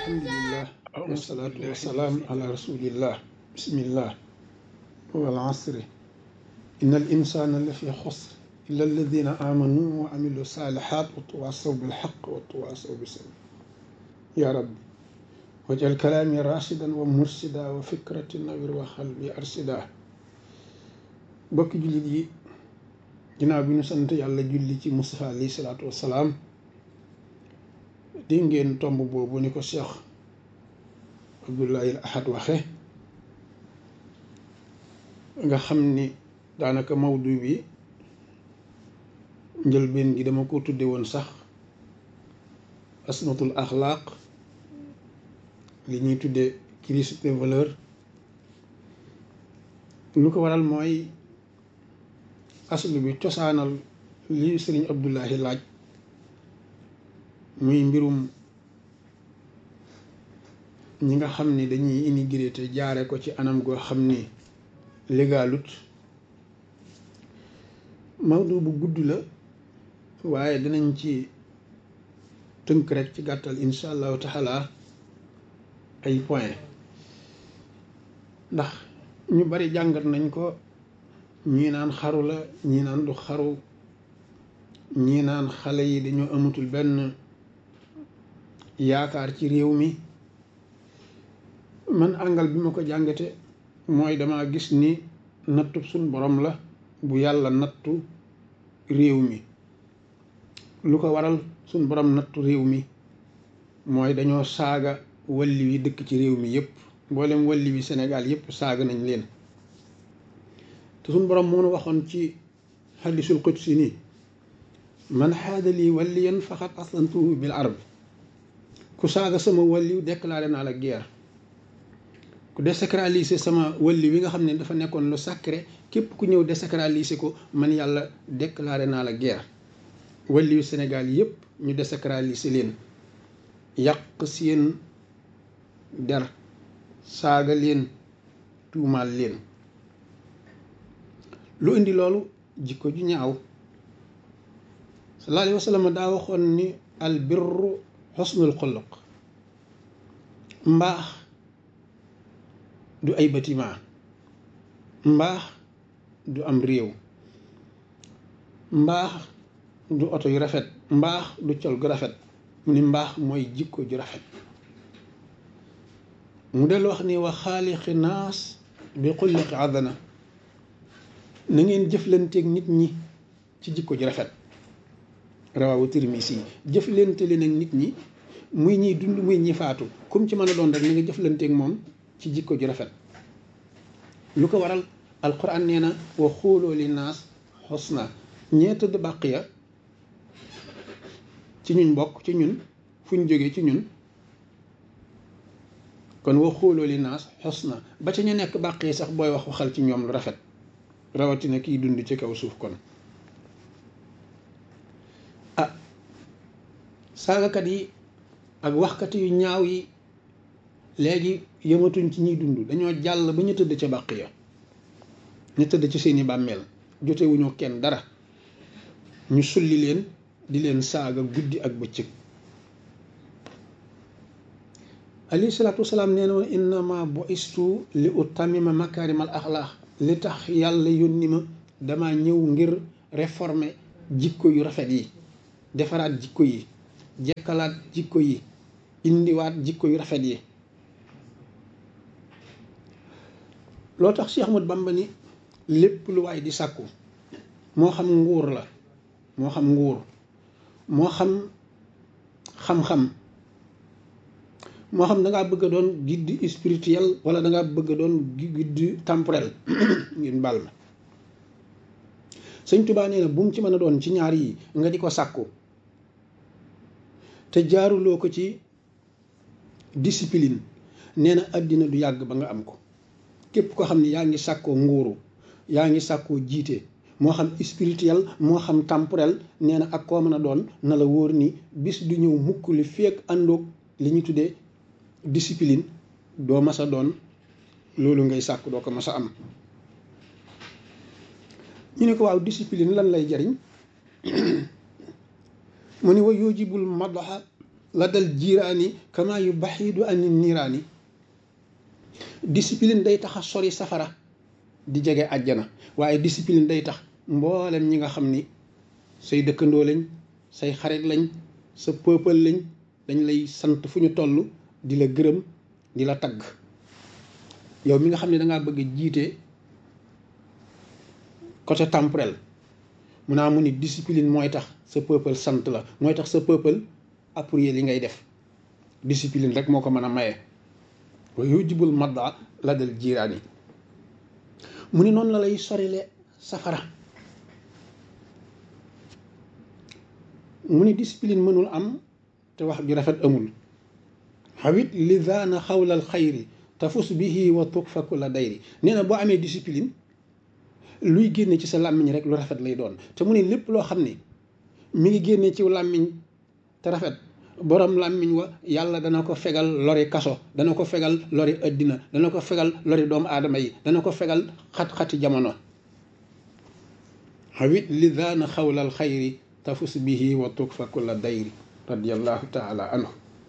alhamdulillah أعوذ wasalaatu بالله من wasalaam الشيطان ala rasulillah bismillah wal asri inna al insana la fi xusr illa alladina amanu wa amilu salihat wa tawasaw bil haqq wa tawasaw bis sabr ya rabbi wajal kalaami rashidan wa mursida wa fikrati nawir wa xalbi arsida. bokki jullit yi ginnaaw bi ñu sant yàlla julli ci Mustafa alayhi salaatu wasalaam di ngeen tomb boobu ni ko Cheikh Abdoulaye al Ahad waxe nga xam ni daanaka mawdu bi njëlbeen gi dama ko tudde woon sax asmatul axlaaq li ñuy tudde crise des valeurs. lu ko waral mooy aslu bi cosaanal li sëriñ Abdoulaye laaj muy mbirum ñi nga xam ni dañuy immigré te jaare ko ci anam goo xam ni légalut. mawdu bu gudd la waaye dinañ ci tënk rek ci gàttal insha allahu taala ay point ndax ñu bari jàngat nañ ko, ñii naan xaru la, ñii naan du xaru, ñii naan xale yi dañoo amatul benn yaakaar ci réew mi. man àngal bi ma ko jàngate mooy dama gis ni nattu suñ borom la bu yàlla nattu réew mi. lu ko waral suñ borom nattu réew mi mooy dañoo saaga walli wi dëkk ci réew mi yépp, mboolem walli wi Sénégal yépp saaga nañ leen. te suñ borom moo nu waxoon ci hadisul qudsi ni man xaada lii walliyan faqad aslantuhu bil arb. ku saaga sama walliw déclaré naa la guerre. ku désacraliser sama walli wi nga xam ne dafa nekkoon lu sacré, képp ku ñëw désacraliser ko man yàlla déclaré naa la guerre. walli wi Sénégal yépp ñu désacraliser leen, yàq seen der, saaga leen, tuumaal leen. lu indi loolu? jikko ju ñaaw. sallallahu alayhi wa sallam daa waxoon ni al birru xusnul xuluq. mbaax du ay bâtiment, mbaax du am réew, mbaax du oto yu rafet, mbaax du col gu rafet. mu ni mbaax mooy jikko ju rafet. mu del wax ni wa xaaliqi naas bi xulliqi adana. na ngeen jëflanteeg nit ñi ci jikko ju rafet. rawaawu Tirmisi. jëflante leen ak nit ñi muy ñiy dund muy ñi faatu, comme ci mën a doon rek na nga jëflanteeg moom ci jikko ju rafet. lu ko waral? alquran nee na wa xuuloo li naas xusna. ñee tëdd bàq ya ci ñun bokk, ci ñun fu ñu jógee ci ñun. kon wa xuuloo li naas xusna. ba ca ñu nekk bàq yi sax booy wax waxal ci ñoom lu rafet, rawatina kiy dund ci kaw suuf. kon saagakat yi ak waxkat yu ñaaw yi léegi yëmatuñ ci ñuy dund, dañoo jàll ba ñu tëdd ca bàq ya, ñu tëdd ci seeni bàmmeel, jotewuñu kenn dara, ñu sulli leen di leen saaga guddi ak bëccëg. alayhi salaatu wasalaam nee na woon innama bu'istu li utammima makaarimal axlaaq. li tax yàlla yónni ma dama ñëw ngir réformer jikko yu rafet yi, defaraat jikko yi, jekkalaat jikko yi, indiwaat jikko yu rafet yi. loo tax Cheikh Ahmad Bamba ni lépp lu waay di sàkku, moo xam nguur la, moo xam nguur, moo xam xam-xam, moo xam dangaa bëgg a doon guide spirituel wala dangaa bëgg a doon guide temporel ngeen baal ma. Sëñ Tuubaa nee na bu mu ci mën a doon ci ñaar yi nga di ko sàkku te jaaruloo ko ci discipline, nee na àddina du yàgg ba nga am ko. képp koo xam ne yaa ngi sàkkoo nguuru, yaa ngi sàkkoo jiite, moo xam spirituel moo xam temporel, nee na ak koo mën a doon na la wóor ni bis du ñëw mukk li feek àndoog li ñu tuddee discipline, doo mas a doon loolu ngay sàkk, doo ko mas a am. ñu ne ko waaw discipline lan lay jariñ? mu ni wa yujibul madaxa la dal jiiraani kama yu baxiidu ani niiraani. discipline day tax a sori safara di jege àjjana, waaye discipline day tax mboolem ñi nga xam ni say dëkkandoo lañ, say xarit lañ, sa peuple lañ, dañ lay sant fu ñu toll di la gërëm di la tagg. yow mi nga xam ne dangaa bëgg a jiite côté temporel mu naa mu ni discipline mooy tax sa peuple sant la, mooy tax sa peuple appuyer li ngay def. discipline rek moo ko mën a maye. wa yujibul madda la dal jiiraani. mu ni noonu la lay sorile safara. mu ni discipline mënul am te wax ju rafet amul. xawit li zaana xawlal xayri tafus bihi wa tukfa kulla dayri. nee na boo amee discipline luy génne ci sa làmmiñ rek lu rafet lay doon. te mu ni lépp loo xam ni mi ngi génne ci làmmiñ te rafet, borom làmmiñ wa yàlla dana ko fegal lori kaso, dana ko fegal lori addina, dana ko fegal lori doomu aadama yi, dana ko fegal xat-xati jamono. xawit li zaana xawlal xayri tafus bihi wa tukfa kulla dayri radiyallahu taala anhu.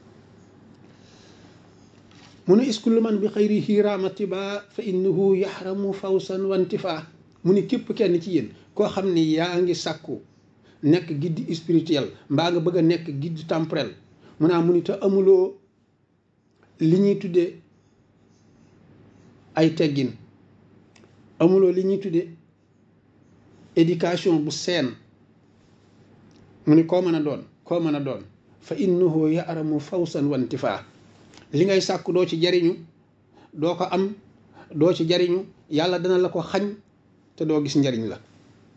mu ne iskullu man bi xayrihi raamatiba fa innahu yaxramu fawsan wantifa. mu ni képp kenn ci yéen koo xam ni yaa ngi sàkku nekk guide spirituel mbaa nga bëgg a nekk guide temporel, mu naa mu ni te amuloo li ñuy tuddee ay teggin, amuloo li ñuy tuddee éducation bu seen, mu ni koo mën a doon fa innahu yaxramu fawsan wantifa. li ngay sàkku doo ci jariñu, doo ko am, doo ci jariñu, yàlla dana la ko xañ te doo gis njariñ la.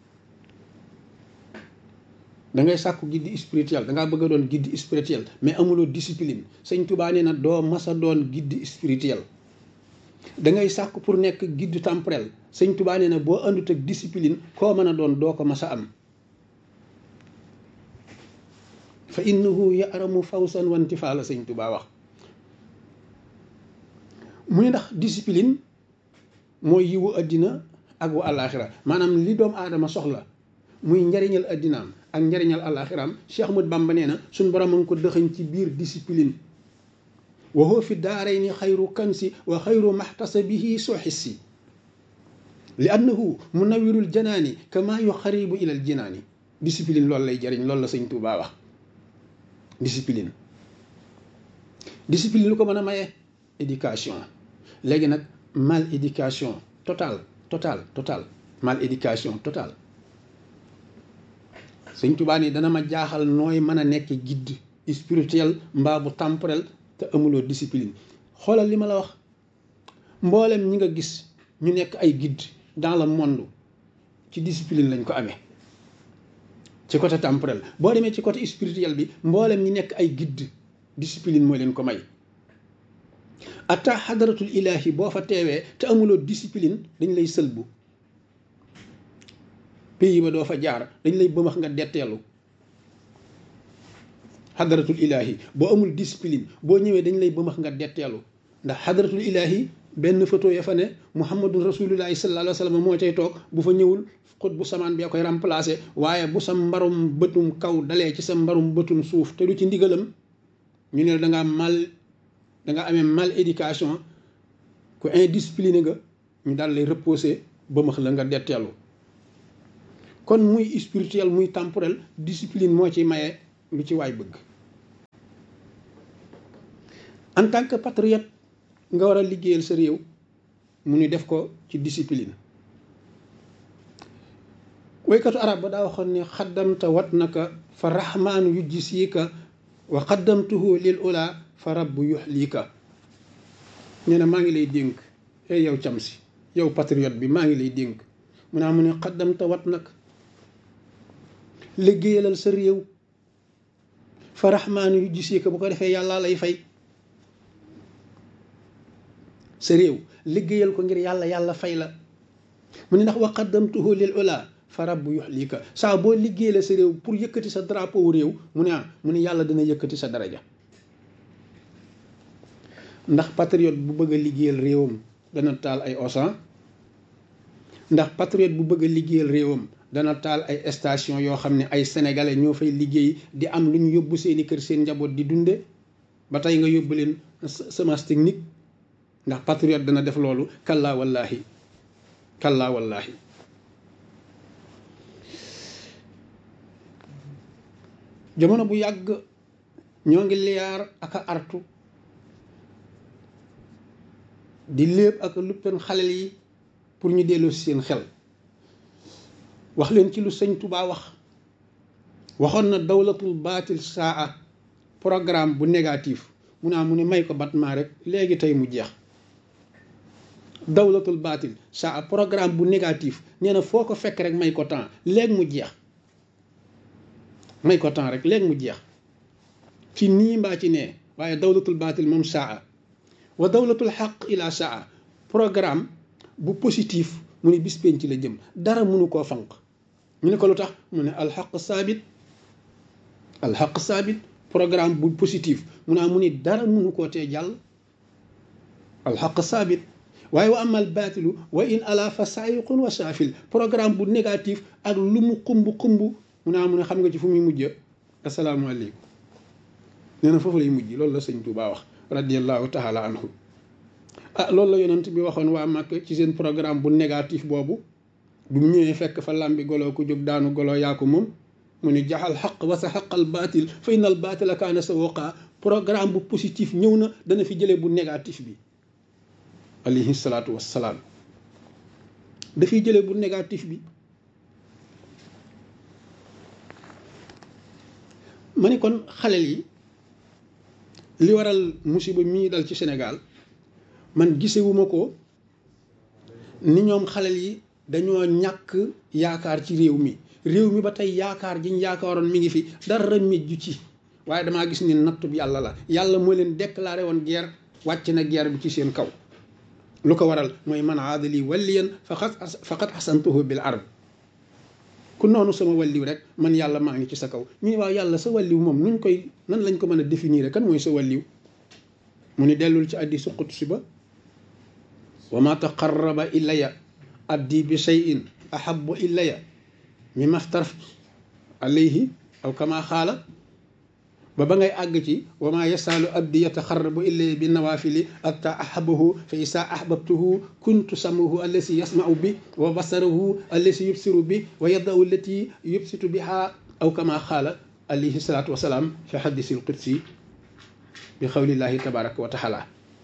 da ngay sàkku guide spirituel, da ngaa bëgg a doon guide spirituel mais amuloo discipline. sëñ Tuubaa nee na doo mas a doon guide spirituel. da ngay sàkku pour nekk guide temporel, sëñ Tuubaa nee na boo àndut ak discipline koo mën a doon doo ko mas a am. fa innahu ya'ramu fawsan wantifa la sëñ Tuubaa wax. mu ne ndax discipline mooy yiwu àddina ak wu àllaaxira. maanaam li doomu aadama soxla muy njariñal àddinaam ak njariñal àllaaxiraam, Cheikh Ahmadou Bamba nee na suñ borom a ngi ko dëxañ ci biir discipline. wa huwa fi daarayni xayru kansi wa xayru maxtasabihi suxissi li annahu munawirul janaani kama yuxaribu ilal jinaani. discipline loolu lay jariñ, loolu la sëñ Tuubaa wax. discipline lu ko mën a maye éducation. léegi nag mal éducation total mal éducation total. sëñ Tuubaa ni dana ma jaaxal nooy mën a nekk guide spirituel mbaa bu temporel te amuloo discipline. xoolal li ma la wax, mboolem ñi nga gis ñu nekk ay guide dans le monde ci discipline lañ ko amee ci côté temporel. boo demee ci côté spirituel bi mboolem ñi nekk ay guide discipline mooy leen ko may. atta xadaratul ilahi boo fa teewee te amuloo discipline dañ lay sëlbu, pays ba doo fa jaar, dañ lay bëmax nga detteelu. xadaratul ilahi boo amul discipline boo ñëwee dañ lay bëmax nga detteelu. ndax xadaratul ilahi benn photo ya fa ne muhammadun rasulullahi sallallahu alayhi wa sallam moo cay toog, bu fa ñëwul xut bu samaan bee koy remplacer. waaye bu sa mbarum bëtum kaw dalee ci sa mbarum bëtum suuf te du ci ndigalam, ñu ne da nga amee mal éducation, ku indiscipliné nga, ñu daal lay reposer bëmax la nga detteelu. kon muy spirituel muy temporel, discipline moo ci maye lu ci waay bëgg. en tant que patriote nga war a liggéeyal sa réew, mu ni def ko ci discipline. waykatu arab ba daa waxoon ne xaddamta wat naka fa rahmaanu yujjisiika wa xaddamtuhu lil ula fa rabbu yuxliika. nee na maa ngi lay dénk, hey yow cam si, yow patriote bi, maa ngi lay dénk. mu naa mu ne xaddamta wat naka, liggéeyalal sa réew, fa rahmaanu yujjisiika, bu ko defee yàlla lay fay. sa réew liggéeyal ko ngir yàlla fay la. mu ne ndax wa qaddamtuhu lil ula fa rabbu yuxlika. saa boo liggéeyale sa réew pour yëkkati sa drapeau réew, mu ne yàlla dina yëkkati sa daraja. ndax patriote bu bëgg a liggéeyal réewam dana taal ay osan? ndax patriote bu bëgg a liggéeyal réewam dana taal ay station yoo xam ne ay sénégalais ñoo fay liggéey di am lu ñu yóbbu seeni kër seen njaboot di dunde ba tey nga yóbbu leen semence technique ndax patriote dana def loolu kallaa wallaahi kallaa wallaahi jamono bu yàgg ñoo ngi liyaar ak a artu di léeb ak luppen xalel yi pour ñu delloo si seen xel wax leen ci lu sëñ Touba waxoon na dawlatul baatil saa programme bu négatif mu ne may ko batma rek léegi tey mu jeex dawlatul baatil saa programme bu négatif nee na foo ko fekk rek may ko temps léegi mu jeex may ko temps rek léegi mu jeex ci nii mbaa ci nee waaye dawlatul baatil moom saa wa dawlatul xaq ila saa programme bu positif mu ne bis penc la jëm dara mënu koo fanq ñu ne ko lu tax mu ne alxaq saabit programme bu positif mu ni dara mënu koo tee jàll alxaq saabit waaye wa amal baatilu wa in ala fa saayiqun wa saafil programme bu négatif ak lu mu xumb mu ne xam nga ci fu muy mujj asalaamaaleykum nee na foofu lay mujj loolu la sëñ Tuubaa wax radiallahu taala anhu loolu la yonent bi waxoon waa Màkk ci seen programme bu négatif boobu bu mu ñëwee fekk fa làmbi golo ku jóg daanu golo yaa ko moom mu ni jaxal xaq wa sa xaqal baatil fa innal baatila kaana sa woqaa programme bu positif ñëw na dana fi jëlee bu négatif bi alayhi salaatu wassalaam dafiy jëlee bu négatif bi ma ni kon xalel yi li waral musiba mii dal ci Sénégal man gisewuma ko ni ñoom xalel yi dañoo ñàkk yaakaar ci réew mi ba tey yaakaar jiñ yaakaaroon mi ngi fi dara mejju ci waaye damaa gis ni nattub yàlla la yàlla moo leen déclaré woon guerre wàcc na guerre bi ci seen kaw lu ko waral mooy man aadali waliyan faqad asantuhu bil ard ku noonu sama walliw rek man yàlla maa ngi ci sa kaw ñu ne waaw yàlla sa walliw moom nan lañ ko mën a définir kan mooy sa walliw mu ni dellul ci hadiisu qudsi ba wa ma taqarraba ilayya abdi bi shay'in ahabbu ilayya mimma aftaraftu alayhi aw kama xaala ba ngay àgg ci wa ma yasaalu abdi yataxarrabu ilayya bi nawaafili hatta ahabahu fa isa ahbabtuhu kuntu samahu allasi yasmau bi wa basarahu allasi yubsiru bi wa yadahu allati yubsitu biha aw kama xaala alayhi salaatu wasalaam fi hadiisil qudsi bi xawlillahi tabaraka wa taala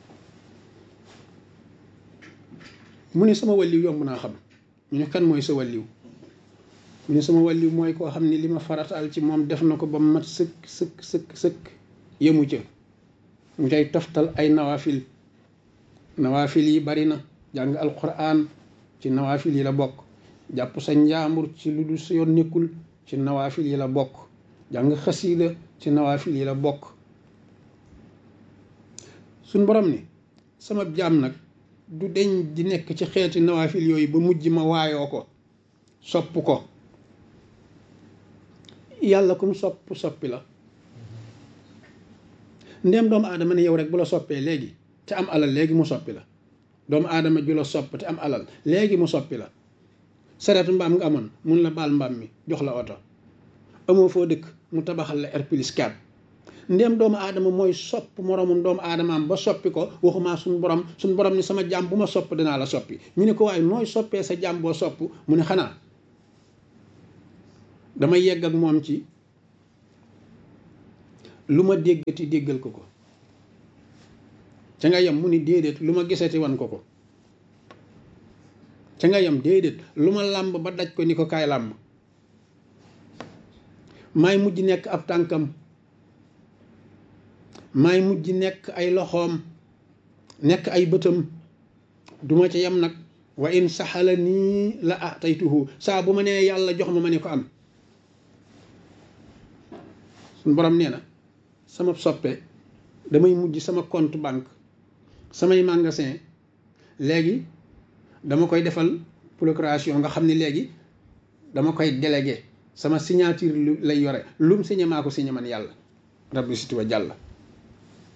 mu ne sama walliw yomb naa xam ñu ne kan mooy sa walliw mu ne sama walliw mooy koo xam ne li ma farataal ci moom def na ko ba mat sëkk yemu ca mu cay toftal ay nawaafil yi bari na jàng alquran ci nawaafil yi la bokk jàpp sa njaambur ci lu dul sa yoon nekkul ci nawaafil yi la bokk jàng xasiida ci nawaafil yi la bokk suñ borom ni sama jaam nag du deñ di nekk ci xeeti nawaafil yooyu ba mujj ma waayoo ko sopp ko yàlla kum soppi la ndéem doomu aadama ne yow rek bu la soppee léegi te am alal léegi mu soppi la doomu aadama ju la sopp te am alal léegi mu soppi la sareetu mbaam nga amoon mun la baal mbaam mi jox la oto amoo foo dëkk mu tabaxal la R+4 ndéem doomu aadama mooy sopp moroomum doomu aadamaam ba soppi ko waxumaa suñ borom ni sama jaam bu ma sopp danaa la soppi ñu ne ko waaye nooy soppee sa jaam boo sopp mu ne xanaa damay yegg ak moom ci lu ma déggati déggal ko ca nga yem mu ni déedéet lu ma gisati wan ko ca nga yem déedéet lu ma làmb ba daj ko ni ko kaay làmb maay mujj nekk ab tànkam maay mujj nekk ay loxoom nekk ay bëtam duma ca yem nag wa in saxala nii la ataytuhu saa bu ma nee yàlla jox ma ne ko am suñ borom nee na sama soppe damay mujj sama compte banque samay magasin léegi dama koy defal procuration nga xam ne léegi dama koy délégué sama signature lay yore lum signé maa ko signé man yàlla rabbi siti wa jàlla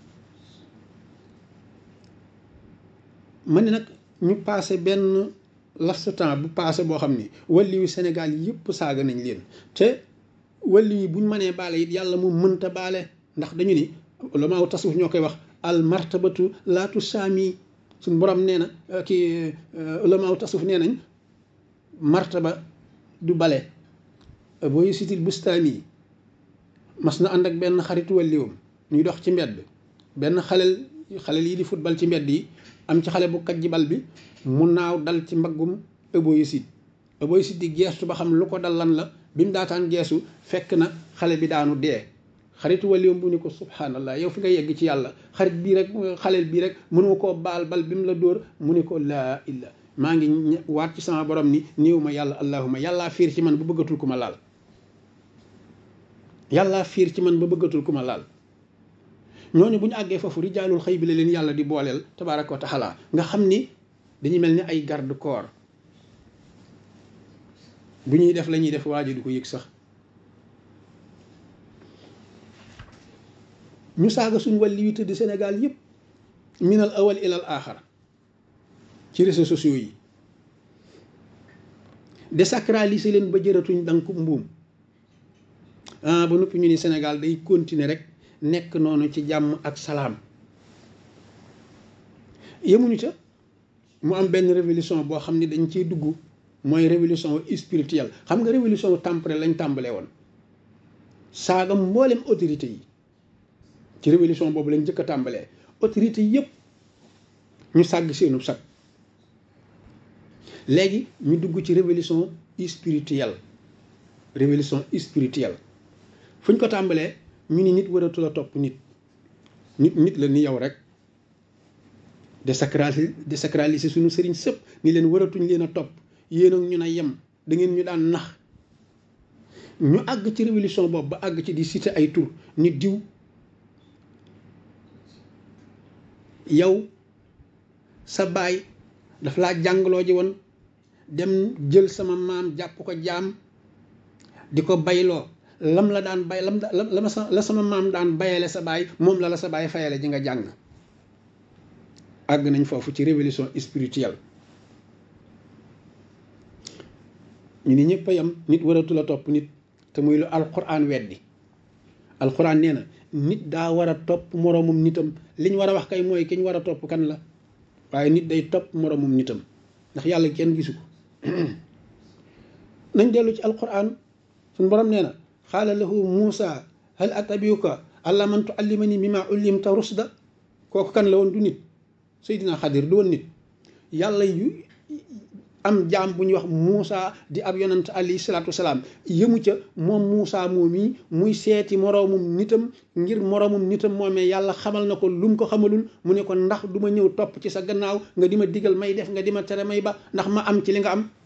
ma ne nag ñu passé benn laps temps bu passé boo xam ni wàlli yu Sénégal yëpp saaga nañ leen te wàlli yi buñ mënee baale it yàlla mu mënta baale ndax dañu ni ulamaaw tasawuf ñoo koy wax al martabatu laatu saami suñ borom nee na kii ulamaaw tasawuf nee nañ martaba du bale booy sitil bustaani mas na ànd ak benn xaritu wàlliwam ñuy dox ci mbedd benn xaleel yi di football ci mbedd yi am ci xale bu kajji bal bi mu naaw dal ci mbaggum ëboyisit di geestu ba xam lu ko dal lan la bi mu daataan geesu fekk na xale bi daanu dee xaritu wàlliwam bu ni ko subhanallah yow fi nga yegg ci yàlla xarit bii rek xaleel bii rek mënoo koo baal bal bi mu la dóor mu ni ko laa illa maa ngi waat ci sama borom ni néew ma yàlla allahuma yàllaa fiir ci man ba bëggatul ku ma laal yàllaa fiir ci man ba bëggatul ku ma laal ñooñu bu ñu àggee foofu rijaalul xëy bi la leen yàlla di booleel tabaaraka wa taala nga xam ni dañuy mel ni ay garde corps bu ñuy def la ñuy def waa ji du ko yëg sax ñu saaga suñ wàlli yu tëdd Sénégal yëpp minal awal ilal aaxar ci réseaux sociaux yi désacraliser leen ba jëratuñ danku mbuum ba noppi ñu ni Sénégal day continuer rek nekk noonu ci jàmm ak salaam yemuñu ca mu am benn révolution boo xam ni dañ ciy dugg mooy révolution spirituelle xam nga révolution temporelle lañ tàmbalee woon saaga mboolem autorité yi ci révolution boobu lañ njëkk a tàmbalee autorité yëpp ñu sàgg seenu sag léegi ñu dugg ci révolution spirituelle fu ñu ko tàmbalee ñu ni nit waratul a topp nit la ni yow rek désacraliser suñu sëriñ sëpp ni leen waratuñ leen a topp yéen ak ñu na yem da ngeen ñu daan nax ñu àgg ci révolution boobu ba àgg ci di citer ay tur nit diw yow sa baay daf laa jàngaloo ji woon dem jël sama maam jàpp ko jaam di ko bayloo lam la daan bay la sama maam daan bayale sa baay moom la sa baay fayale ji nga jàng àgg nañ foofu ci révolution spirituelle ñu ni ñëpp a yam nit waratul a topp nit te muy lu alquran weddi alquran nee na nit daa war a topp moroomum nitam li ñu war a wax kay mooy ki ñu war a topp kan la waaye nit day topp moroomum nitam ndax yàlla kenn gisu ko nañ dellu ci alquran suñu borom nee na xaala lahu Muusa hal atabiuka ala man tuallimani mimma ullimta rusda kooku kan la woon du nit Seydina Xadir du woon nit yàlla yu am jaam bu ñuy wax Muusa di ab yonant alayhi salaatu wasalaam yëmu ca moom Muusa moom yi muy seeti moroomum nitam ngir moroomum nitam moomee yàlla xamal na ko lu mu ko xamalul mu ne ko ndax du ma ñëw topp ci sa gannaaw nga di ma digal may def nga di ma tere may ba ndax ma am ci li nga am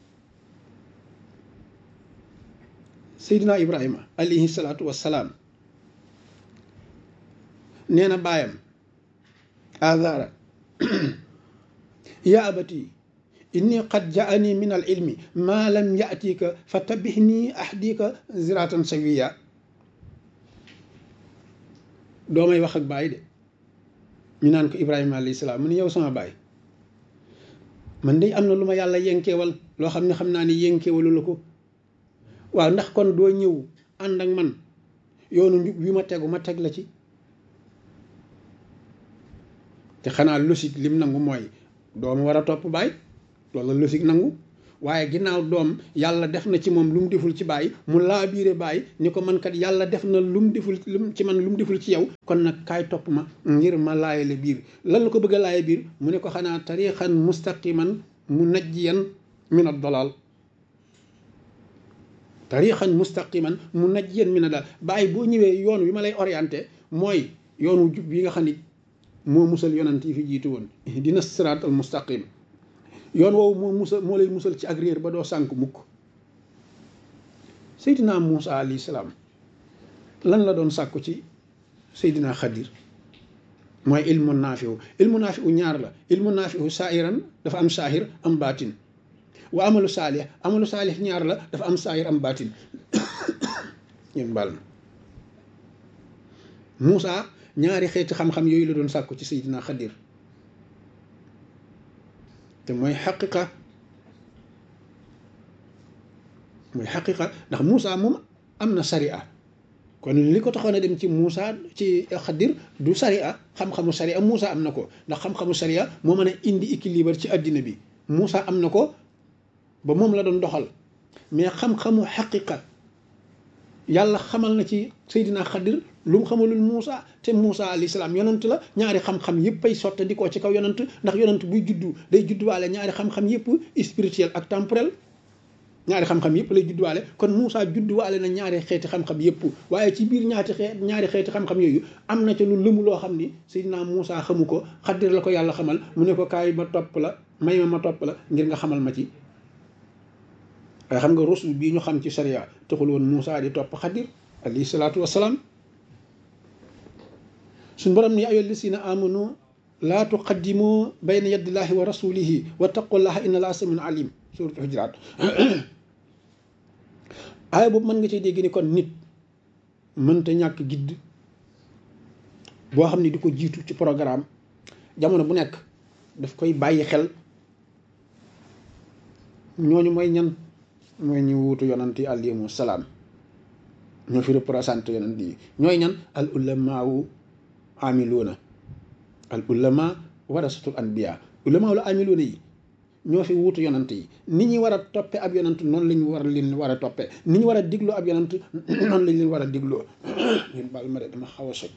Seydina Ibrahima alayhi salaatu wasalaam nee na baayam Azara yaa abati inni qad jaani min al ilmi maa lam yatika fa tabihni ahdika ziratan sawiya doomay wax ak baay de ñu naan ko Ibrahima alayhi salaam mu ne yow sama baay man de am na lu ma yàlla yenkeewal loo xam ne xam naa ni yenkeewalu la ko waaw ndax kon doo ñëw ànd ak man yoonu njub wi ma tegu ma teg la ci te xanaa logique lim nangu mooy doom war a topp baay loolu la logique nangu waaye ginnaaw doom yàlla def na ci moom lu mu deful ci baay mu laa biire baay ni ko man kat yàlla def na lu mu deful ci man lu mu deful ci yow kon nag kaay topp ma ngir ma laayale biir lan la ko bëgg a laaye biir mu ne ko xanaa tariixan mustaqiman munajjiyan min ad-dalal tariixan mustaqiman munajjiyan min ad-dalal baay boo ñëwee yoon wi ma lay orienté mooy yoonu jub yi nga xam ni moo musal yonant yi fi jiitu woon dina siraat al mustaqim yoon woowu moo lay musal ci ak réer ba doo sànk mukk Seydina Muusa alayhi salaam lan la doon sàkku ci Seydina Xadir mooy ilmu naafiu ñaar la ilmu naafiu saahiran dafa am saahir am baatin wa amalu saalih ñaar la dafa am saahir am baatin ñun baal ma Muusa ñaari xeeti xam-xam yooyu la doon sàkku ci Seydina Xadir te mooy xaqiqa muy xaqiqa ndax Moussa moom am na sariya kon li ko taxoon a dem ci Moussa ci Xadir du sariya xam-xamu sariya Moussa am na ko ndax xam-xamu sariya moo mën a indi équilibre ci àddina bi Moussa am na ko ba moom la doon doxal mais xam-xamu xaqiqa yàlla xamal na ci Seydina Xadir lu mu xamalul Moussa te Moussa alayhi salaam yonant la ñaari xam-xam yëpp ay sotte di ko ci kaw yonant ndax yonant buy juddu day judduwaale ñaari xam-xam yëpp spirituel ak temporel ñaari xam-xam yëpp lay judduwaale kon Moussa judduwaale na ñaari xeeti xam-xam yëpp waaye ci biir ñaari xeeti xam-xam yooyu am na ca lu lëmu loo xam ni Seydina Moussa xamu ko Xadir la ko yàlla xamal mu ne ko kaay ma topp la may ma topp la ngir nga xamal ma ci waaye xam nga rusul bii ñu xam ci sharia taxul woon Moussa di topp Xadir alayhi salaatu wassalaam suñ borom ni ayyuhal lazina amanu laa tuqaddimu bayna yadillahi wa rasulihi wa taqullaha inna allaha samiun alim suratul hujurat aaya boobu mën nga ciy dégg ni kon nit mënta ñàkk gidd boo xam ne di ko jiitu ci programme jamono bu nekk daf koy bàyyi xel ñooñu mooy ñan mooy ñu wuutu yonant yi alayhimu salaam ñoo fi représenté yonant yi ñooy ñan al ulamaawu amiluuna al ulama warasatul anbiya ulama wala amiluuna yi ñoo fi wuutu yonant yi ni ñu war a toppe ab yonant noonu la ñu war a leen war a toppe ni ñu war a digloo ab yonant noonu lañ leen war a digloo ñun baal ma de dama xaw a soj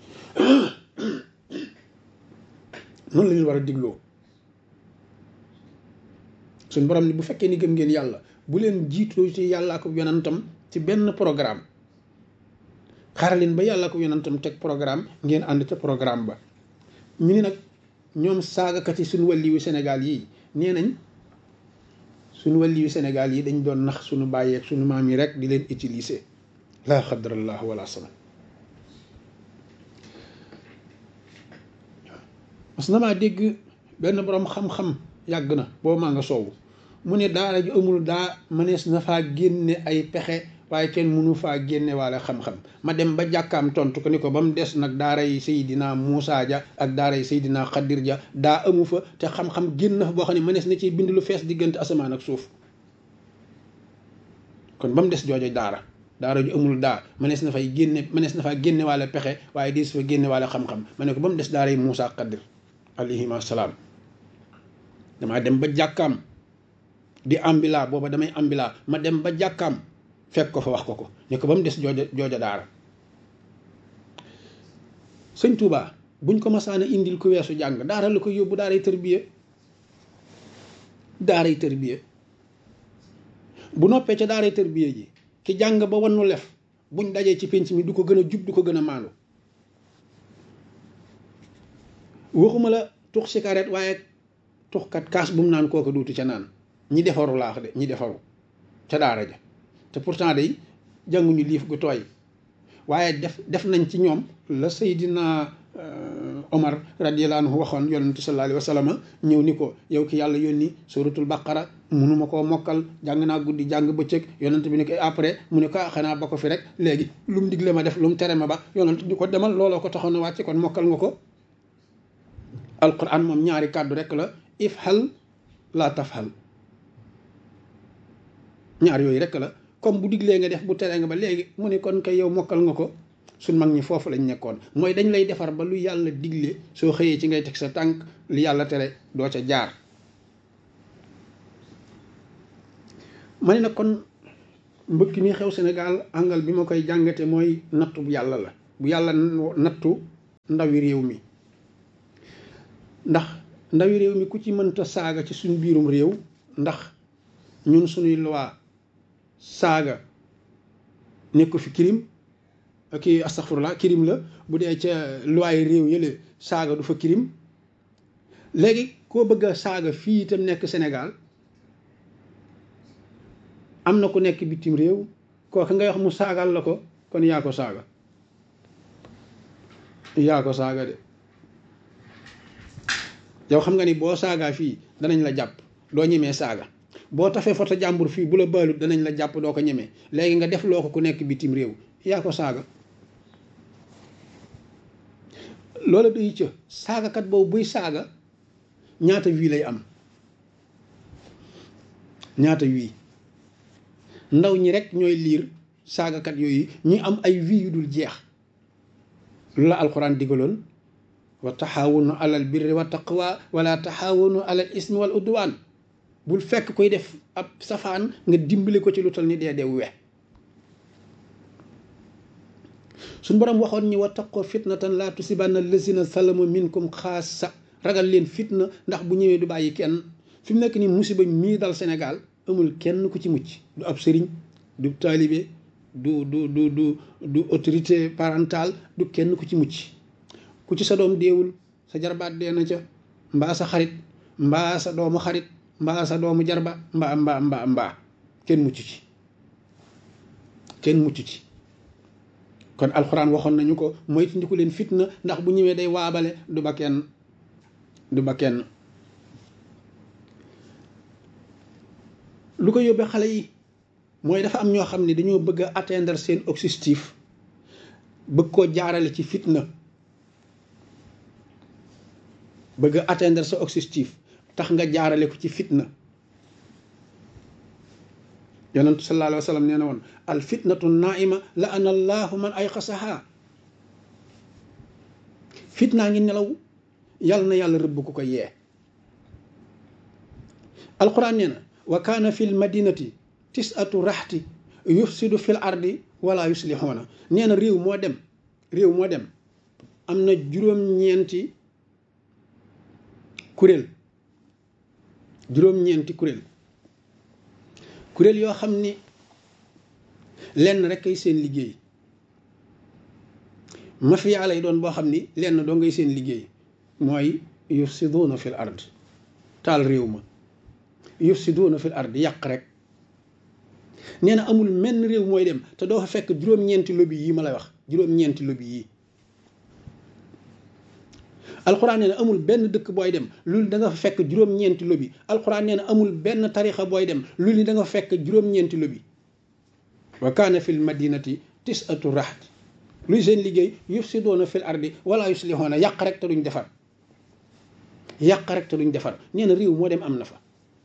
noonu la leen war a digloo suñ borom ni bu fekkee ni gëm ngeen yàlla bu leen jiitoo ci yàlla ak yonantam ci benn programme xaaraleen ba yàlla ak yonantam teg programme ngeen ànd ca programme ba ñu ni nag ñoom saagakat yi suñu wàlliwu Sénégal yi nee nañ suñu wàlliwu Sénégal yi dañ doon nax suñu bàyyeeg suñu maam yi rek di leen utiliser laa xadrallah wala sama mas na maa dégg benn boroom xam-xam yàgg na boobu maa nga soowu mu ne daara ju amul daa mënees na faa génne ay pexe waaye kenn mënu faa génne waale xam-xam ma dem ba jàkkaam tontu ko ni ko ba mu des nag daara yi Seydina Moussa ja ak daara yi Seydina Xadir ja daa amu fa te xam-xam génn na fa boo xam ne mënees na ci bind lu fees diggante asamaan ak suuf kon ba mu des joojo daara ju amul daa mënees na faa génne waale pexe waaye di su fa génne waale xam-xam ma ne ko ba mu des daara yi Moussa ak Xadir alayhima salaam damaa dem ba jàkkaam di ambila booba damay ambila ma dem ba jàkkaam fekk ko fa wax ko ne ko ba mu des jooja daara sëñ Touba buñ ko masaana indil ku weesu jàng daara la ko yóbbu daaray tërbiye bu noppee ca daaray tërbiye ji ki jàng ba wannu lef buñ dajee ci penc mi du ko gën a jub du ko gën a maandu waxuma la tux cigarette waaye tuxkat kaas bu mu naan kooku duutu ca naan ñi defaru laax de ñi defaru ca daara ja te pourtant day jànguñu liif gu tooy waaye def nañ ci ñoom la Seydina Omar radiyallahu anhu waxoon yonentu sallallahu alayhi wa sallam ñëw ni ko yow ki yàlla yónni suratul baqara munuma koo mokkal jàng naa guddi jàng bëccëg yonent bi ni ko après mu ne ko xanaa ba ko fi rek léegi lu mu digle ma def lu mu tere ma ba yonent di ko demal looloo ko taxoon a wàcce kon mokkal nga ko alquran moom ñaari kàddu rek la ifhal la tafhal ñaar yooyu rek la comme bu diglee nga def bu teree nga ba léegi mu ne kon kay yow mokkal nga ko suñ mag ñi foofu lañ nekkoon mooy dañ lay defar ba lu yàlla digle soo xëyee ci ngay teg sa tànk li yàlla tere doo ca jaar ma ne nag kon mbëkk mi xew Sénégal angal bi ma koy jàngate mooy nattu bu yàlla la bu yàlla nattu ndawi réew mi ndax ndawi réew mi ku ci mënta saaga ci suñ biirum réew ndax ñun suñuy loi saaga nekk fi crime kii astaghfirullah crime la bu dee ca loi réew yële saaga du fa crime léegi koo bëgg a saaga fii itam nekk Sénégal am na ku nekk bitim réew kooku ngay wax mu saagal la ko kon yaa ko saaga de yow xam nga ni boo saagaa fii danañ la jàpp doo ñemee saaga boo tafee foto jàmbur fii bu la baalut danañ la jàpp doo ko ñemee léegi nga def loo ko ku nekk bitim réew yaa ko saaga loola doy ca saagakat boobu buy saaga ñaata wii lay am ñaata wii ndaw ñi rek ñooy liir saagakat yooyu ñi am ay vie yu dul jeex. lu la alquran digaloon wa taxaawunu alal birri wa taqwa wala taxaawunu alal ismi wal udwaan. bul fekk koy def ab safaan nga dimbali ko ci lu tal ni dee we. suñ borom waxoon ñi wattaqoo fitnatan laa tusibanna allazina salamu minkum xaasa. ragal leen fitna ndax bu ñëwee du bàyyi kenn. fi mu nekk nii musiba mii dal Sénégal amul kenn ku ci mucc. du ab sëriñ du taalibe du autorité parentale du kenn ku ci mucc. ku ci sa doom deewul sa jarbaat dee na ca mbaa sa xarit mbaa sa doomu xarit mbaa sa doomu jarba mbaa kenn mucc ci kenn mucc ci. kon alxuraan waxoon nañu ko moytandiku leen fitna ndax bu ñëwee day waabale du ba kenn lu ko yóbbee xale yi mooy dafa am ñoo xam ne dañoo bëgg a atteindre seen objectif bëgg koo jaarale ci fitna. bëgg a atteindre sa objectif tax nga jaarale ko ci fitna. yonentu sallallahu alayhi wa sallam nee na woon al fitnatu naima la ana allahu man ay xasaha. fitnaa ngi nelaw yàlla na yàlla rëbb ku ko yee. alquran nee na wa kaana fi l madinati tisatu raxti yufsidu fi l ardi wala yuslixuuna. nee na réew moo dem am na juróom-ñeenti kuréel yoo xam ni lenn rek ay seen liggéey. mafia lay doon boo xam ni lenn doo ngay seen liggéey mooy yufsiduuna fil ard. taal réew ma yufsiduuna fil ard yàq rek. nee na amul menn réew mooy dem te doo fa fekk juróom-ñeenti lobby yi ma lay wax juróom-ñeenti lobby yi. alxuraan nee na amul benn dëkk booy dem loolu da nga fa fekk juróom-ñeenti lobby. alxuraan nee na amul benn tarixa booy dem loolu da nga fa fekk juróom-ñeenti lobby. wa kaana fil madinati tisatu raxt. luy seen liggéey yufsiduuna fil ardi wala yuslixuuna yàq rek te duñ defar. nee na réew moo dem am na fa.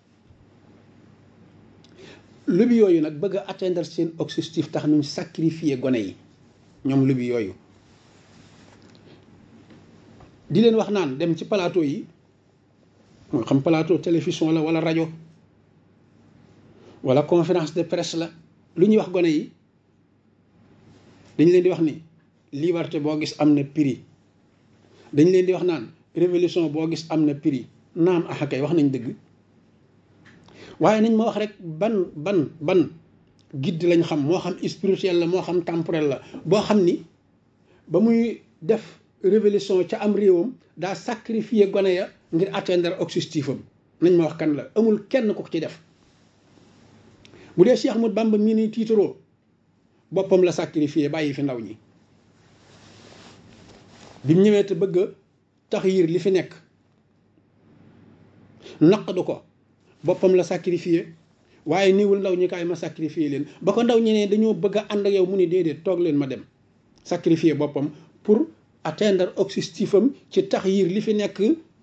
lobby yooyu nag bëgg a atteindre seen objectif tax ñu sacrifier gone yi ñoom lobby yooyu. di leen wax naan dem ci plateau yi moo xam plateau télévision la wala rajo wala conférence de presse la lu ñuy wax gone yi dañ leen di wax ni liberté boo gis am na prix. dañ leen di wax naan révolution boo gis am na prix. naam axakay wax nañ dëgg waaye nañ ma wax rek ban guide lañ xam moo xam spirituel la moo xam temporel la boo xam ni ba muy def révolution ca am réewam daa sacrifier gone ya ngir atteindre objectif am. nañ ma wax kan la. amul kenn ku ko ci def. bu dee Cheikh Ahmadou Bamba mii ni tiitaroo boppam la sacrifier bàyyi fi ndaw ñi. bi mu ñëwee te bëgg a taxyir li fi nekk naqdu ko boppam la sacrifier waaye niwul ndaw ñi kaay ma sacrifier leen. ba ko ndaw ñi ne dañoo bëgg a ànd ak yow mu ni déedéet toog leen ma dem. sacrifier boppam pour atteindre objectif am ci taxyir li fi nekk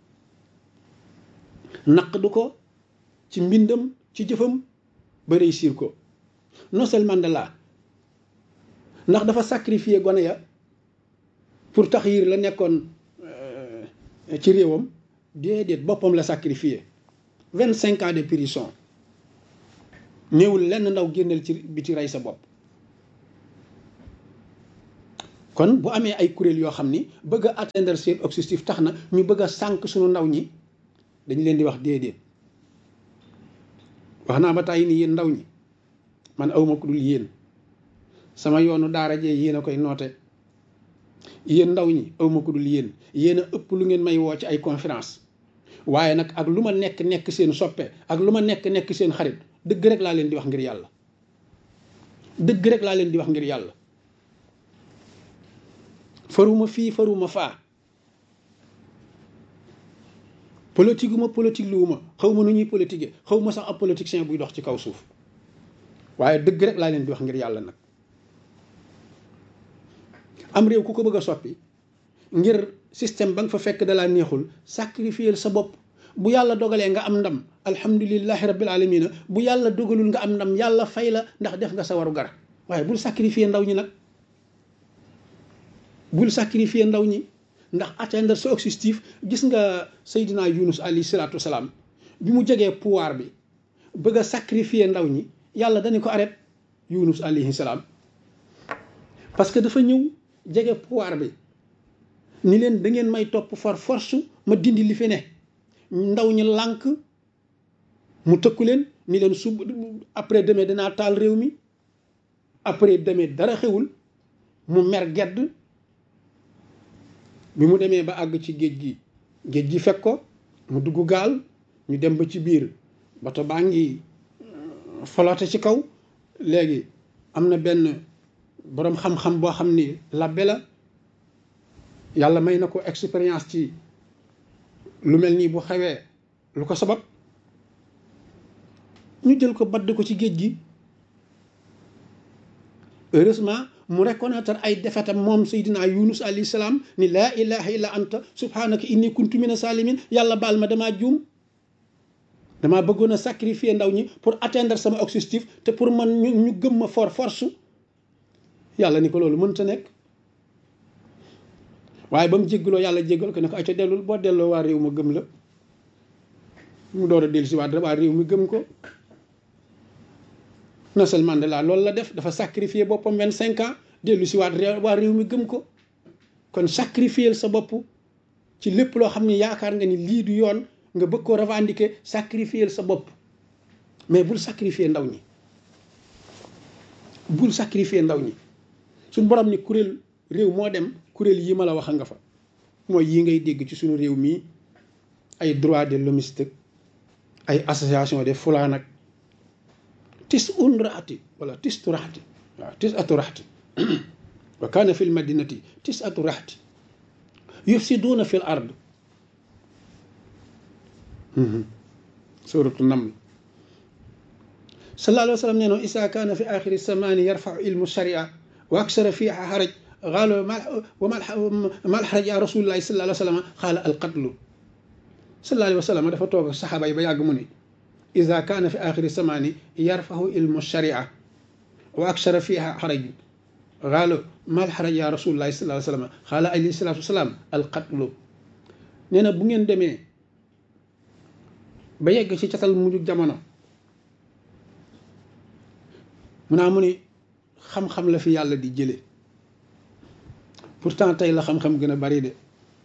naqdu ko ci mbindam ci jëfam ba réussir ko. Nelson Mandela ndax dafa sacrifier gone ya pour taxyir la nekkoon ci réewam déedéet boppam la sacrifier. 25 ans de prison néewul lenn ndaw génneel ci biti rey sa bopp. kon bu amee ay kuréel yoo xam ni bëgg a atteindre seen objectif tax na ñu bëgg a sànq suñu ndaw ñi dañ leen di wax déedéet. wax naa ba tàyyi ni yéen ndaw ñi man awma ku dul yéen sama yoonu daara jee yéen a koy noote. yéen ndaw ñi awma ku dul yéen a ëpp lu ngeen may woo ci ay conférence waaye nag ak lu ma nekk seen soppe ak lu ma nekk seen xarit dëgg rek laa leen di wax ngir yàlla. dëgg rek laa leen di wax ngir yàlla. faruma fii faruma faa politique ma politique luwuma xaw ma nu ñuy politique xaw ma sax ab politicien buy dox ci kaw suuf waaye dëgg rek laa leen di wax ngir yàlla nag. am réew ku ko bëgg a soppi ngir système ba nga fa fekk dalaa neexul sacrifier sa bopp bu yàlla dogalee nga am ndam alhamdulillahi rabbil alamina, bu yàlla dogalul nga am ndam yàlla fay la ndax def nga sa waru gar. waaye bul sacrifier ndaw ñi nag, bul sacrifier ndaw ñi ndax atteindre sa objectif. Gis nga Seydina Yunus alayhi salaatu wasalaam bi mu jegee pouvoir bi bëgg a sacrifier ndaw ñi, yàlla dañu ko arrêté Yunus alayhi salaam, parce que dafa ñëw jege pouvoir bi ni leen da ngeen may topp far force ma dindi li fi ne. ndaw ñi lànk, mu tëkku leen ni leen sub après demain dinaa taal réew mi. après demain dara xewul, mu mer gedd. bi mu demee ba àgg ci géej gi fekk ko mu dugg gaal, ñu dem ba ci biir bato baa ngi flotte ci kaw. léegi am na benn boroom xam-xam boo xam ni labbe la, yàlla may na ko expérience ci lu mel nii bu xewee lu ko sabab. ñu jël ko badd ko ci géej gi. heureusement mu reconnaître ay defetam moom Seydina Yunus alayhi salaam ni laa ilaha illa anta subhanaka inni kuntu mina salimin. yàlla baal ma, damaa juum, damaa bëggoon a sacrifier ndaw ñi pour atteindre sama objectif, te pour man ñu gëm ma force. yàlla ni ko loolu mënta nekk. waaye ba mu jéggaloo yàlla jéggal ko ne ko ay ca dellul, boo delloo waa réew ma gëm la. mu door a dellu si waat waa réew mi gëm ko. Nelson Mandela loolu la def, dafa sacrifier boppam 25 ans dellu si waat waa réew mi gëm ko. kon sacrifier sa bopp ci lépp loo xam ne yaakaar nga ni lii du yoon, nga bëgg koo revendiquer, sacrifier sa bopp. mais bul sacrifier ndaw ñi, bul sacrifier ndaw ñi. suñ borom ni kuréel réew moo dem kuréel yi ma la wax nga fa. mooy yi ngay dégg ci suñu réew mii, ay droit de l'hommiste, ay association de fulaan ak tis raxti wala tis tu raxti, waaw tis atu raxti wa kaana fi l madinati tis atu raxti yufsiduuna fi l ard. suratu naml. sallallahu alayhi wa sallam nee na isa kaana fi axiri samaani yarfau ilmu sharia wa aksara fiha xaraj qaalu ma alxaraj ya rasulullahi sallallahu alayhi wa sallam qaala alqatlu. sallallahu alayhi wa sallam dafa toog ak saxaaba yi ba yàgg mu ne ida kaana fi axiri samaani yarfahu ilmu sharia wa aksara fiha xaraj qaalu ma alxaraj ya rasulullahi sallallahu alayhi wa sallam qaala alayhi salaatu wasalaam alqatlu. nee na bu ngeen demee ba yegg ci catal mujj jamono, mu naa mu ni xam-xam la fi yàlla di jële. pourtant tey la xam-xam gën a bari de,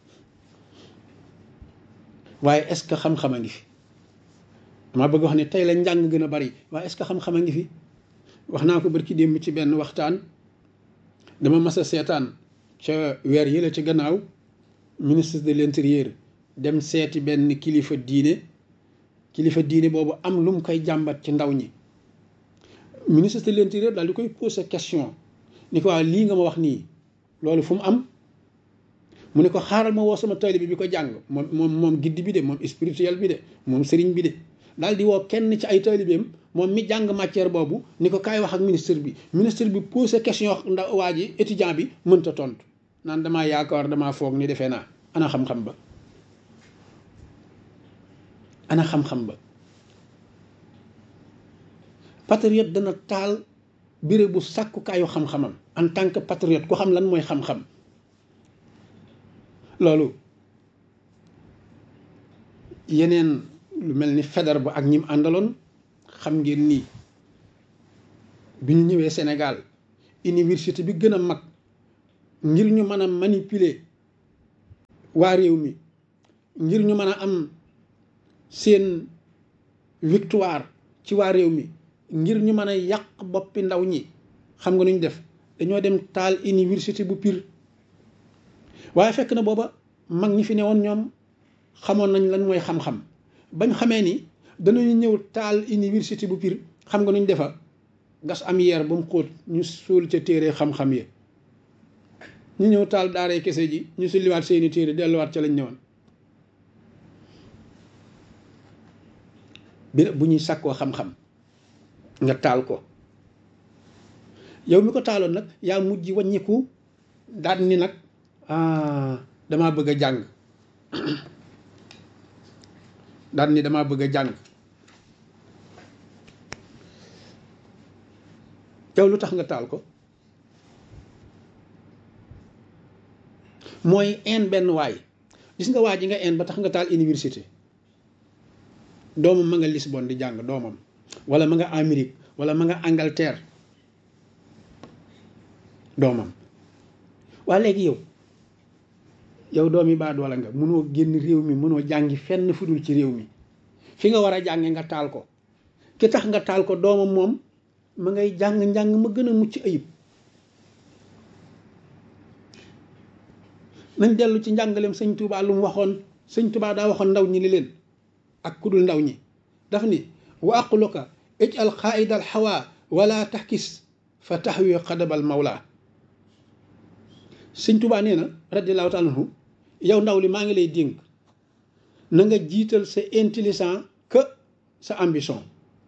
waaye est-ce que xam-xam a ngi fi? dama bëgg wax ne tey la njàng gën a bari, waaye est-ce que xam-xam a ngi fi? wax naa ko barki démb ci benn waxtaan. dama mas a seetaan ca weer yi la ci gannaaw ministre de l'intérieur dem seeti benn kilifa diine boobu am lu mu koy jàmbat ci ndaw ñi. ministre de l'intérieur daal di koy poser question ni ko waaw lii nga ma wax nii loolu fu mu am? mu ne ko xaaral ma woo sama taalibe bi ko jàng, moom giddi bi de, moom spirituel bi de, moom sëriñ bi de. daal di woo kenn ci ay taalibeem moom mi jàng matière boobu ni ko kaay wax ak ministre bi poser question ndax waa ji étudiant bi mënta tontu, naan damaa yaakaar damaa foog ni defee naa. ana xam-xam ba? ana xam-xam ba? patriote dana taal béréb bu sàkkukaayu xam-xamam en tant que patriote ku xam lan mooy xam-xam. loolu yeneen lu mel ni Faidherbe ak ñim àndaloon xam ngeen nii bi ñu ñëwee Sénégal université bi gën a mag ngir ñu mën a manipuler waa réew mi, ngir ñu mën a am seen victoire ci waa réew mi, ngir ñu mën a yàq boppi ndaw ñi, xam nga nu ñu def? dañoo dem taal université bu Pire. waaye fekk na booba mag ñi fi ne woon ñoom xamoon nañ lan mooy xam-xam. bañ xamee ni danañu ñëw taal université bu Pire, xam nga nu ñu defa? gas am yeer ba mu xóot ñu suul ca téere xam-xam yi. ñu ñëw taal daaree kese ji, ñu sulliwaat seeni téere delluwaat ca lañ ñëwoon. bi bu ñuy sàkkoo xam-xam nga taal ko, yow mi ko taaloon nag yaa mujj wàññiku daal ni nag damaa bëgg a jàng. daan ni damaa bëgg a jàng. yow lu tax nga taal ko? mooy een benn waay. gis nga waa ji nga een ba tax nga taal université. doomam ma nga Lisbonne di jàng, doomam wala ma nga Amérique wala ma nga Angleterre, doomam. waa léegi yow doom yi baa doola nga, mënoo génn réew mi, mënoo jàngi fenn fu dul ci réew mi. fi nga war a jànge nga taal ko. ki tax nga taal ko doomam moom ma ngay jàng ma gën a mucc ayib. nañ dellu ci njàngaleem sëñ Touba lu mu waxoon. sëñ Touba daa waxoon ndaw ñi li leen ak kudul ndaw ñi, daf ni wa aqluka ij'al qaa'idal hawa wala taxkis fa taxwi xadabal mawla. sëñ Touba nee na radiyallahu taala anhu, yow ndaw li maa ngi lay dénk na nga jiital sa intelligent que sa ambition.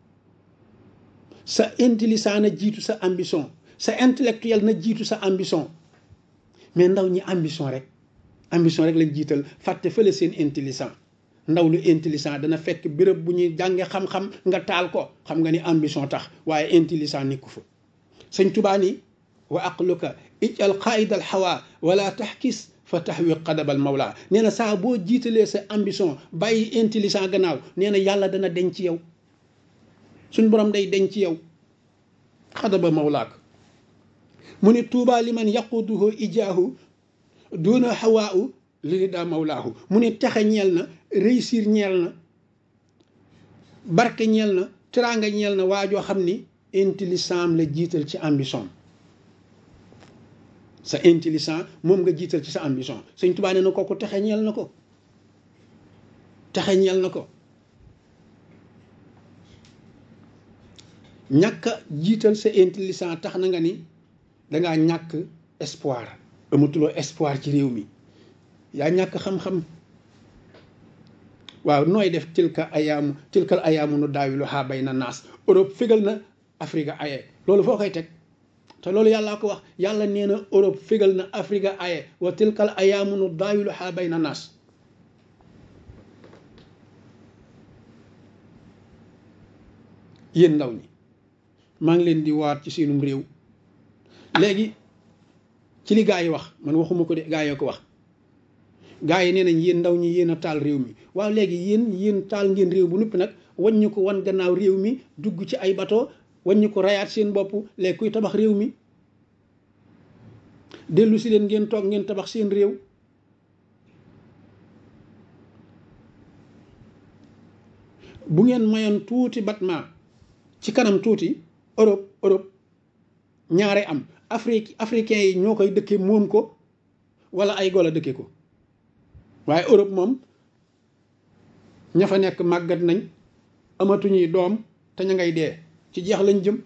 sa intelligent na jiitu sa ambition, sa intellectuel na jiitu sa ambition. mais ndaw ñi ambition rek lañ jiital, fàtte fële seen intelligent. ndaw lu intelligent dana fekk béréb bu ñuy jànge xam-xam nga taal ko, xam nga ni ambition tax, waaye intelligent nekku fa. sëñ Tuubaa ni wa aqluka ij'al qaa'idal hawa wala taxkis fa taxwi qadabal mawla. nee na saa boo jiitalee sa ambition bàyyi intelligent gannaaw, nee na yàlla dana denc ci yow, suñ borom day denc ci yow xadaba mawlaak. mu ni tuuba li man yaquduhu ijaahu duna hawaau li daa mawlaahu. mu ni texe ñeel na, réussir ñeel na, barke ñeel na, teraanga ñeel na waajoo xam ni intelligent la jiital ci ambition. sa intelligent moom nga jiital ci sa ambition. sëñ Tuubaa nee na kooku texe ñeel na ko, texe ñeel na ko. ñàkk a jiital sa intelligent tax na nga ni dangaa ñàkk espoir, amatuloo espoir ci réew mi, yaa ñàkk xam-xam. waaw nooy def tilkal ayaamu nu daawiluhaa bayna naas. Europe fégal na, Afrique aye. loolu foo koy teg? te loolu yàllaa ko wax. yàlla nee na Europe fégal na, Afrique aye. wa tilkal ayaamu nu daawiluhaa bayna naas. yéen ndaw ñi maa ngi leen di waat ci seenum réew. léegi ci li gaa yi wax, man waxuma ko de, gaa yoo ko wax. gaa yi nee nañ yéen ndaw ñi yéen a taal réew mi. waaw léegi yéen taal ngeen réew bu noppi nag waññu ko wan gannaaw réew mi, dugg ci ay bateau, waññu ko rayaat seen bopp. léegi kuy tabax réew mi? dellu si leen ngeen toog ngeen tabax seen réew. bu ngeen mayoon tuuti batma ci kanam tuuti, Europe ñaare am. africain yi ñoo koy dëkke moom ko, wala ay golo dëkke ko. waaye Europe moom ña fa nekk màggat nañ, amatuñuy doom, te ña ngay dee, ci jeex lañ jëm.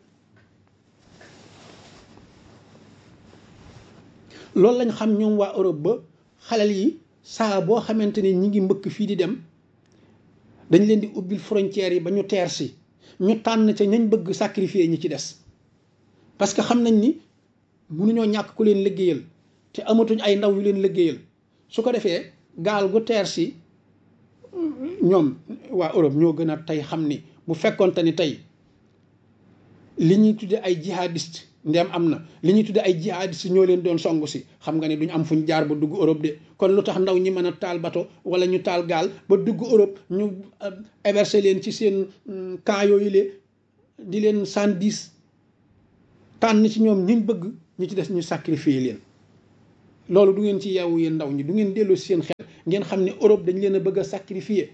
loolu lañ xam ñoom waa Europe ba xalal yi saa boo xamante ni ñi ngi mbëkk fii di dem, dañ leen di ubbil frontières yi ba ñu teer si, ñu tànn ca ñañ bëgg sacrifier ñi ci des. parce que xam nañ ni mënuñoo ñàkk ku leen liggéeyal, te amatuñ ay ndaw yu leen liggéeyal. su ko defee gaal gu teer si, ñoom waa Europe ñoo gën a tey xam ni bu fekkonte ni tey li ñuy tudde ay jihadiste ndem am na, li ñuy tudde ay jihadiste ñoo leen doon songu si, xam nga ni duñ am fuñ jaar ba dugg Europe de. kon lu tax ndaw ñi mën a taal bato wala ñu taal gaal ba dugg Europe, ñu héberger leen ci seen camp yooyu le, di leen 110 tànn ci ñoom ñiñ bëgg, ñu ci des ñu sacrifier leen. loolu du ngeen ci yeewu yéen ndaw ñi, du ngeen dellu si seen xel, ngeen xam ne Europe dañ leen a bëgg a sacrifier.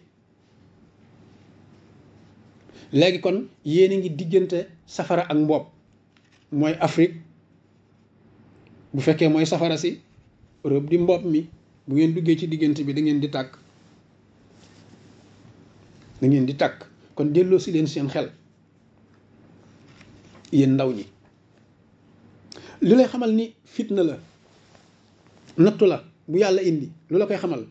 léegi kon yéen a ngi diggante safara ak mboob. mooy Afrique bu fekkee mooy safara si, Europe di mboob mi. bu ngeen duggee ci diggante bi da ngeen di tàkk, da ngeen di tàkk. kon delloo si leen seen xel yéen ndaw ñi. li lay xamal ni fitna la, nattu la bu yàlla indi, lu la koy xamal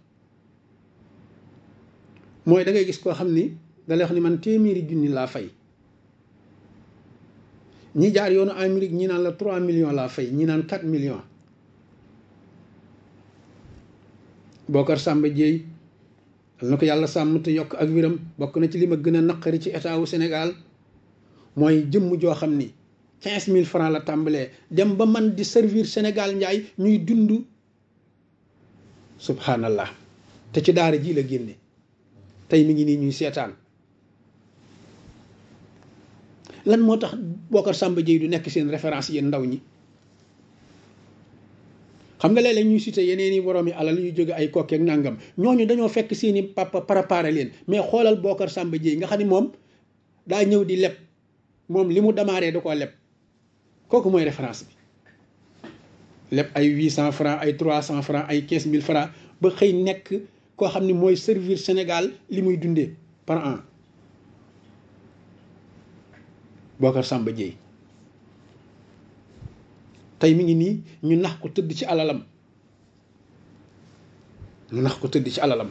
mooy da ngay gis koo xam ni da lay wax ni man téeméeri junni laa fay. ñi jaar yoonu Amérique ñi naan la 3 millions laa fay, ñi naan 4 millions. Bokar Samba Dieye na ko yàlla sàmm te yokk ak wiram. bokk na ci li ma gën a naqari ci état wu Sénégal mooy jëmm joo xam ni 15 000 francs la tàmbalee dem ba man di servir Sénégal njaay ñuy dund subhanallah te ci daara ji la génne tey mi ngi nii ñuy seetaan. lan moo tax Bocar Samba Dièye du nekk seen référence yéen ndaw ñi? xam nga léeg-léeg ñuy cité yeneen i boroomi alal yu jóge ay kokkeeg nangam ñooñu dañoo fekk seeni papa préparé leen, mais xoolal Bocar Samba Dièye nga xam ne moom daa ñëw di leb, moom li mu démarré da koo leb. kooku mooy référence bi, leb ay 800 francs ay 300 francs ay 15 000 francs ba xëy nekk koo xam ne mooy servir Sénégal li muy dundee par an. Bocar Samba Dièye tey mi ngi nii ñu nax ko tëdd ci alalam, ñu nax ko tëdd ci alalam.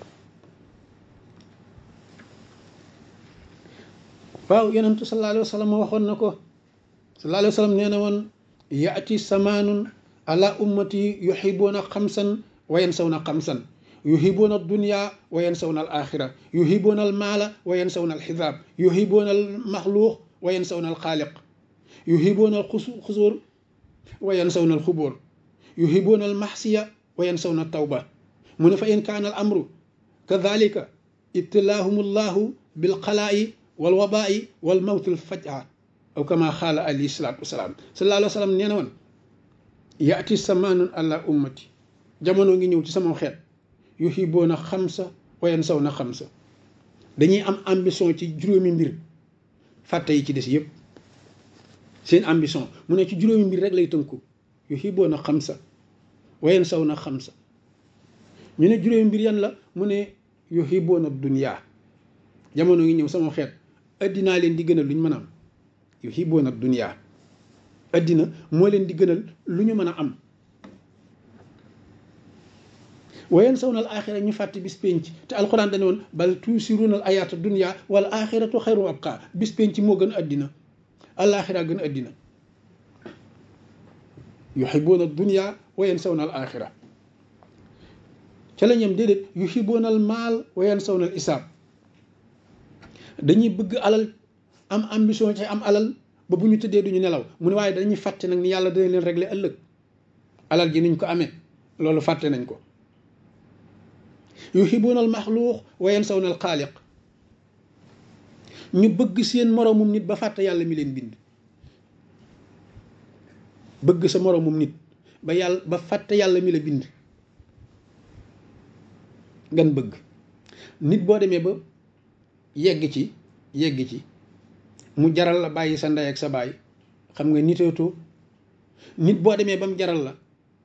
waaw yonentu sallallahu alayhi wa sallam waxoon na ko, sallallahu alayhi wa sallam nee na woon yaati samaanun ala ummati yuhibuuna xamsan wa yansawna xamsan, yuhibuuna dunya wa yansawna al axira, yuhibuuna al maala wa yansawna al xisaab, yuhibuuna al maxluuq wa yansawna al xaaliq, yuhibuuna al xusuur wa yansawna al xubóor, yuhibuuna al maxsiya wa yansawna al tawba. mu ne fa in kaana al amru kadalika ibtilaahum allahu bilxalaa'i wal wabaa'i wal mawti al fajaa aw kama xaala alayhi salaatu wasalaam. sallallahu alayhi wa sallam nee na woon yaati samaanun ala ummati, jamono ngi ñëw ci sama xeet, yuhibuuna xamsa wa yansawna xamsa, dañuy am ambition ci juróomi mbir fàtte yi ci des yëpp. seen ambition mu ne ci juróomi mbir rek lay tënku, yuhibuuna xamsa wa yansawna xamsa. ñu ne juróomi mbir yan la? mu ne yuhibuuna dunya, jamono ngi ñëw sama xeet addinaa leen di gënal lu ñu mën a am. yuhibuuna dunya, addina moo leen di gënal lu ñu mën a am. wa yansawna al axira, ñu fàtte bis penc, te alxuraan dañu woon bal tuusiruuna al ayaata dunya wal axiratu xayru wa abqa. bis penc moo gën addina, alaxira gën addina. yuhibuuna dunya wa yansawna al axira. ca la ñam déedéet yuhibuuna al maal wa yansawna al isaab, dañuy bëgg alal, am ambition ci am alal ba bu ñu tëddee duñu nelaw. mu ne waaye dañuy fàtte nag ni yàlla dana leen régler ëllëg. alal ji niñ ko amee loolu fàtte nañ ko. yuhibuuna al maxluuq wa yansawna al xaaliq, ñu bëgg seen moroomum nit ba fàtte yàlla mi leen bind. bëgg sa moroomum nit ba fàtte yàlla mi la bind. gan bëgg nit boo demee ba yegg ci mu jaral la bàyyi sa ndey ak sa baay, xam nga niteetoo. nit boo demee ba mu jaral la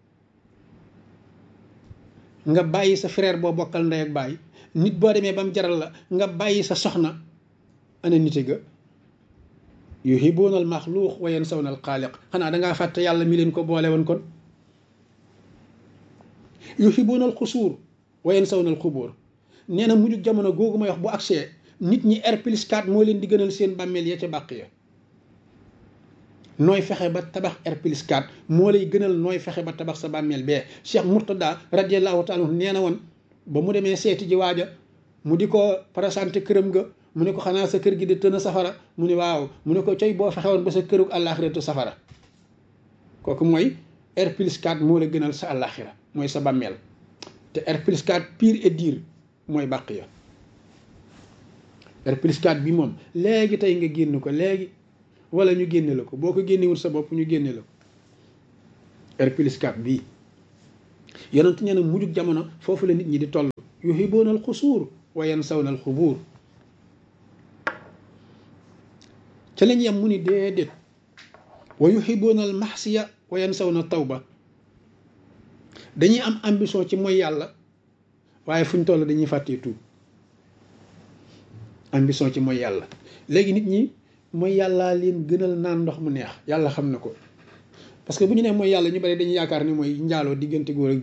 nga bàyyi sa frère boo bokkal ndey ak baay, nit boo demee ba mu jaral la nga bàyyi sa soxna, ana nite ga? yuhibuuna al maxluuq wa yansawna al xaaliq. xanaa dangaa fàtte yàlla mi leen ko boole woon kon. yuhibuuna al xusuur wa yansawna al xubóor. nee na mujjug jamono googu may wax bu agsee, nit ñi R+4 moo leen di gënal seen bàmmeel ya ca bàq ya. nooy fexe ba tabax R+4 moo lay gënal nooy fexe ba tabax sa bàmmeel bee. Cheikh Mourtada radiallahu taala anhu nee na woon ba mu demee seeti ji waaja, mu di ko présenté këram ga, mu ne ko xanaa sa kër gi di tën a safara? mu ne waaw. mu ne ko coy boo fexe woon ba sa kërug àllaaxiratu safara. kooku mooy R+4 moo la gënal sa àllaaxira, mooy sa bàmmeel. te R+4 pire et dire mooy bàq ya. R+4 bi moom léegi tey nga génn ko léegi, wala ñu génne la ko. boo ko génnewul sa bopp ñu génne la ko. R+4 bii yonent nee na mujjug jamono foofu la nit ñi di toll. yuhibuuna al xusuur wa yansawna al xubuur. ca lañ yem mu ni déedéet wa yuhibuuna al maxsiya wa yansawna tawba. dañuy am ambition ci mooy yàlla, waaye fu ñu toll dañuy fàttee tuub. ambition ci mooy yàlla. léegi nit ñi mooy yàllaa leen gënal naan ndox mu neex. yàlla xam na ko, parce que bu ñu nee mooy yàlla ñu bari dañuy yaakaar ni mooy njaaloo diggante góor ak